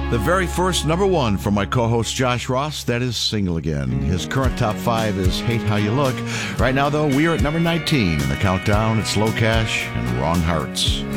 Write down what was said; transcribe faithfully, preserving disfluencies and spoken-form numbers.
The very first number one from my co-host Josh Ross, that is Single Again. His current top five is Hate How You Look. Right now, though, we are at number nineteen in the countdown. It's Low Cash and Wrong Hearts.